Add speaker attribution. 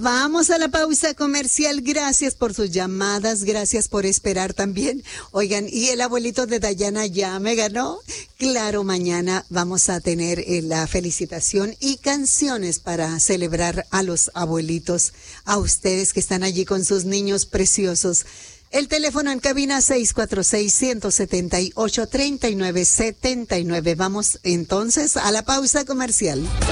Speaker 1: Vamos a la pausa comercial. Gracias por sus llamadas, gracias por esperar también. Oigan, y el abuelito de Dayana ya me ganó. Claro, mañana vamos a tener la felicitación y canciones para celebrar a los abuelitos, a ustedes que están allí con sus niños preciosos. El teléfono en cabina 646-178-3979. Vamos entonces a la pausa comercial.